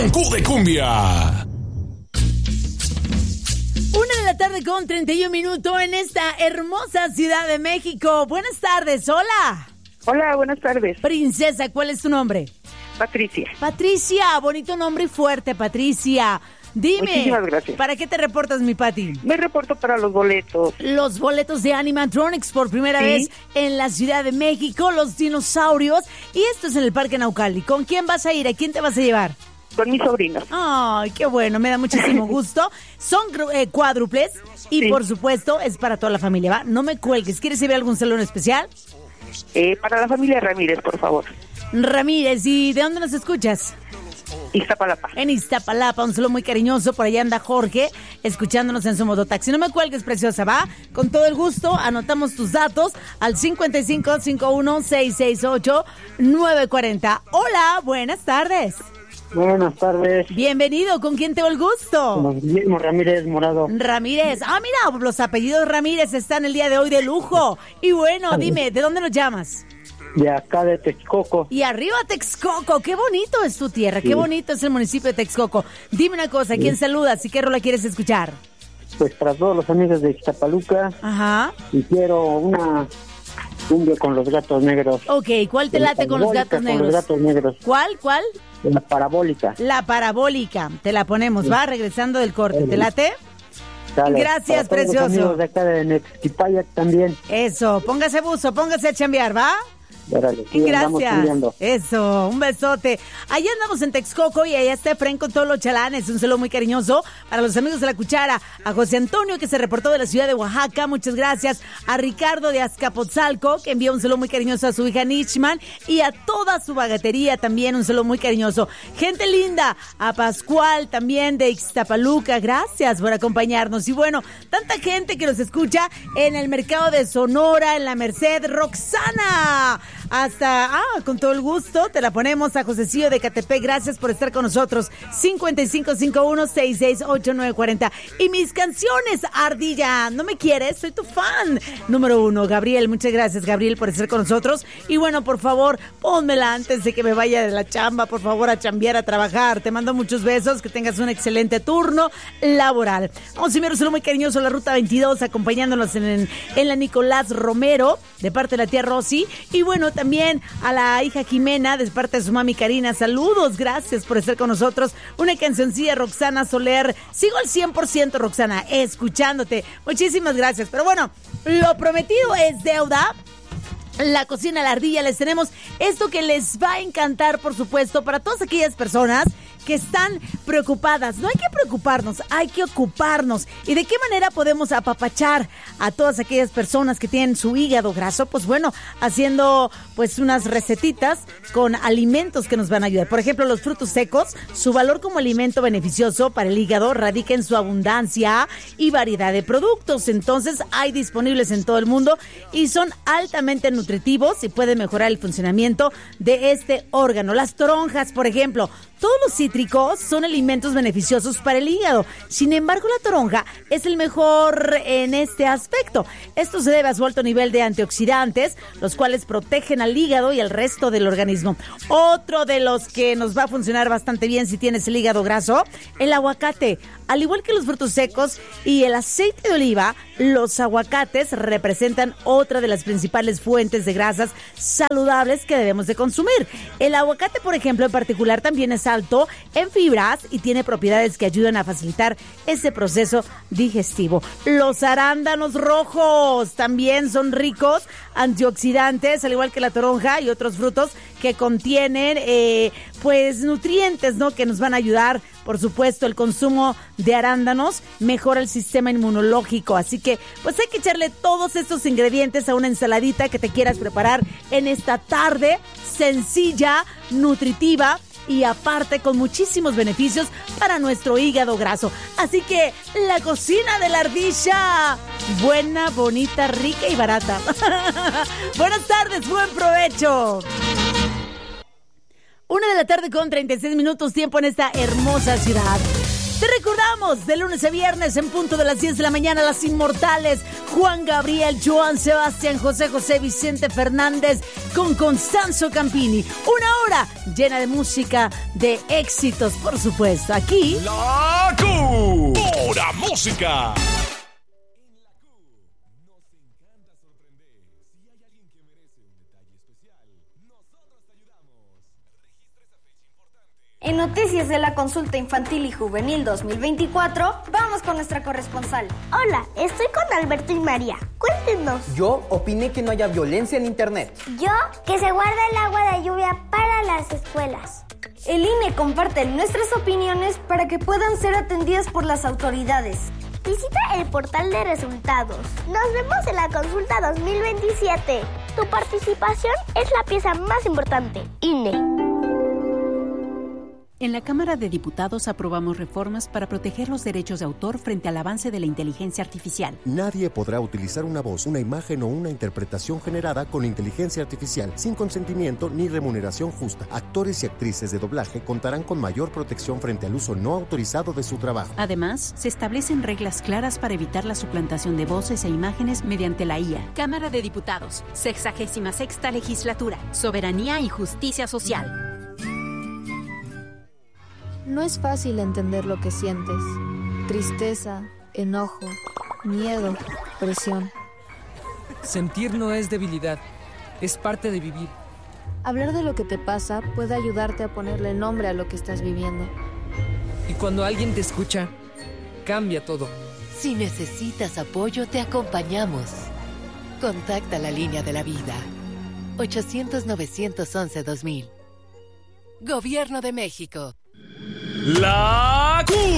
Q de Cumbia. 1:31 en esta hermosa Ciudad de México. Buenas tardes, hola. Hola, buenas tardes. Princesa, ¿cuál es tu nombre? Patricia. Patricia, bonito nombre y fuerte, Patricia. Dime, muchísimas gracias. ¿Para qué te reportas, mi Pati? Me reporto para los boletos. Los boletos de Animatronics por primera vez en la Ciudad de México, los dinosaurios. Y esto es en el Parque Naucali. ¿Con quién vas a ir? ¿A quién te vas a llevar? Con mis sobrinos. Ay, qué bueno, me da muchísimo gusto. Son cuádruples y por supuesto es para toda la familia, ¿va? No me cuelgues. ¿Quieres ir a algún salón especial? Para la familia Ramírez, por favor. Ramírez, ¿y de dónde nos escuchas? Iztapalapa. En Iztapalapa, un saludo muy cariñoso. Por allá anda Jorge, escuchándonos en su mototaxi. No me cuelgues, preciosa, ¿va? Con todo el gusto, anotamos tus datos al 5551-668-940. Hola, buenas tardes. Buenas tardes. Bienvenido, ¿con quién tengo el gusto? Con Guillermo Ramírez Morado. Ramírez, mira, los apellidos Ramírez están el día de hoy de lujo. Y bueno, dime, ¿de dónde nos llamas? De acá de Texcoco. Y arriba Texcoco, qué bonito es tu tierra, qué bonito es el municipio de Texcoco. Dime una cosa, ¿quién saludas y qué rola quieres escuchar? Pues para todos los amigos de Ixtapaluca. Ajá. Y quiero una cumbia con los gatos negros. Ok, ¿cuál te late con los gatos negros? Con los gatos negros. ¿Cuál? La parabólica. La parabólica, te la ponemos, va, regresando del corte, ¿te late? Dale. Gracias, para todos precioso. Los amigos de acá de Nextipayac también. Eso, póngase buzo, póngase a chambear, ¿va? Órale, sí, gracias. Eso, un besote. Allá andamos en Texcoco y allá está Efraín con todos los chalanes. Un saludo muy cariñoso para los amigos de La Cuchara. A José Antonio, que se reportó de la ciudad de Oaxaca. Muchas gracias. A Ricardo de Azcapotzalco, que envió un saludo muy cariñoso a su hija Nishman. Y a toda su bagatería también un saludo muy cariñoso. Gente linda. A Pascual también de Ixtapaluca. Gracias por acompañarnos. Y bueno, tanta gente que nos escucha en el mercado de Sonora, en la Merced. Roxana. Hasta, con todo el gusto, te la ponemos a Josecillo de Catepec. Gracias por estar con nosotros. 5551-668-940. Y mis canciones, Ardilla, ¿no me quieres? Soy tu fan. Número 1, Gabriel. Muchas gracias, Gabriel, por estar con nosotros. Y bueno, por favor, pónmela antes de que me vaya de la chamba, por favor, a chambear, a trabajar. Te mando muchos besos, que tengas un excelente turno laboral. Vamos a enviar un saludo muy cariñoso a la Ruta 22, acompañándonos en la Nicolás Romero, de parte de la tía Rosy. Y bueno, también a la hija Jimena, de parte de su mami Karina. Saludos, gracias por estar con nosotros. Una cancioncilla, Roxana Soler. Sigo al 100%, Roxana, escuchándote. Muchísimas gracias. Pero bueno, lo prometido es deuda. La cocina La Ardilla, les tenemos esto que les va a encantar, por supuesto, para todas aquellas personas que están preocupadas. No hay que preocuparnos, hay que ocuparnos. ¿Y de qué manera podemos apapachar a todas aquellas personas que tienen su hígado graso? Pues bueno, haciendo pues unas recetitas con alimentos que nos van a ayudar. Por ejemplo, los frutos secos, su valor como alimento beneficioso para el hígado radica en su abundancia y variedad de productos. Entonces, hay disponibles en todo el mundo y son altamente nutritivos y pueden mejorar el funcionamiento de este órgano. Las toronjas, por ejemplo, todos los cítricos son alimentos beneficiosos para el hígado. Sin embargo, la toronja es el mejor en este aspecto. Esto se debe a su alto nivel de antioxidantes, los cuales protegen al hígado y al resto del organismo. Otro de los que nos va a funcionar bastante bien si tienes el hígado graso, el aguacate. Al igual que los frutos secos y el aceite de oliva, los aguacates representan otra de las principales fuentes de grasas saludables que debemos de consumir. El aguacate, por ejemplo, en particular, también es alto en fibras y tiene propiedades que ayudan a facilitar ese proceso digestivo. Los arándanos rojos también son ricos antioxidantes, al igual que la toronja y otros frutos que contienen pues nutrientes, ¿no?, que nos van a ayudar. Por supuesto, el consumo de arándanos mejora el sistema inmunológico, así que pues hay que echarle todos estos ingredientes a una ensaladita que te quieras preparar en esta tarde sencilla, nutritiva y aparte con muchísimos beneficios para nuestro hígado graso. Así que la cocina de La Ardilla, buena, bonita, rica y barata. Buenas tardes, buen provecho. 1:36 p.m, tiempo en esta hermosa ciudad. Te recordamos, de lunes a viernes en punto de las 10 de la mañana, las inmortales Juan Gabriel, Joan Sebastián, José José, Vicente Fernández con Constanzo Campini. Una hora llena de música, de éxitos, por supuesto. Aquí... La Q. Pura música. En Noticias de la Consulta Infantil y Juvenil 2024, vamos con nuestra corresponsal. Hola, estoy con Alberto y María. Cuéntenos. Yo opiné que no haya violencia en internet. Yo, que se guarda el agua de lluvia para las escuelas. El INE comparte nuestras opiniones para que puedan ser atendidas por las autoridades. Visita el portal de resultados. Nos vemos en la consulta 2027. Tu participación es la pieza más importante. INE. En la Cámara de Diputados aprobamos reformas para proteger los derechos de autor frente al avance de la inteligencia artificial. Nadie podrá utilizar una voz, una imagen o una interpretación generada con inteligencia artificial sin consentimiento ni remuneración justa. Actores y actrices de doblaje contarán con mayor protección frente al uso no autorizado de su trabajo. Además, se establecen reglas claras para evitar la suplantación de voces e imágenes mediante la IA. Cámara de Diputados, 66ª Legislatura, Soberanía y Justicia Social. No es fácil entender lo que sientes. Tristeza, enojo, miedo, presión. Sentir no es debilidad, es parte de vivir. Hablar de lo que te pasa puede ayudarte a ponerle nombre a lo que estás viviendo. Y cuando alguien te escucha, cambia todo. Si necesitas apoyo, te acompañamos. Contacta la línea de la vida. 800-911-2000. Gobierno de México. La Q.